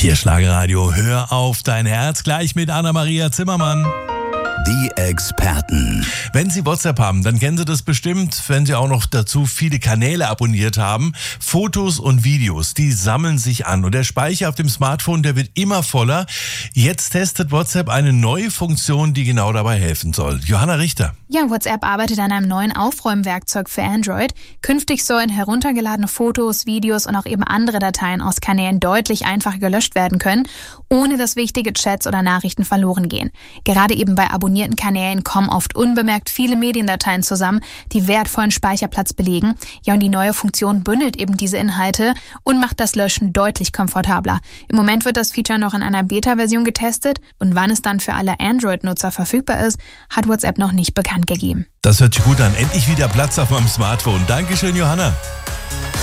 Hier Schlagerradio, hör auf dein Herz, gleich mit Anna-Maria Zimmermann. Die Experten. Wenn Sie WhatsApp haben, dann kennen Sie das bestimmt, wenn Sie auch noch dazu viele Kanäle abonniert haben. Fotos und Videos, die sammeln sich an und der Speicher auf dem Smartphone, der wird immer voller. Jetzt testet WhatsApp eine neue Funktion, die genau dabei helfen soll. Johanna Richter. Ja, WhatsApp arbeitet an einem neuen Aufräumwerkzeug für Android. Künftig sollen heruntergeladene Fotos, Videos und auch eben andere Dateien aus Kanälen deutlich einfacher gelöscht werden können, ohne dass wichtige Chats oder Nachrichten verloren gehen. Gerade eben bei abonnierten Kanälen kommen oft unbemerkt viele Mediendateien zusammen, die wertvollen Speicherplatz belegen. Ja, und die neue Funktion bündelt eben diese Inhalte und macht das Löschen deutlich komfortabler. Im Moment wird das Feature noch in einer Beta-Version getestet und wann es dann für alle Android-Nutzer verfügbar ist, hat WhatsApp noch nicht bekannt gegeben. Das hört sich gut an. Endlich wieder Platz auf meinem Smartphone. Dankeschön, Johanna.